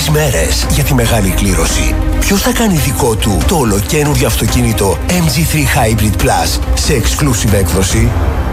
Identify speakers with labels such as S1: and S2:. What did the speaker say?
S1: λίγες μέρες για τη μεγάλη κλήρωση. Ποιος θα κάνει δικό του το ολοκαίνουργιο αυτοκίνητο MG3 Hybrid Plus σε exclusive έκδοση?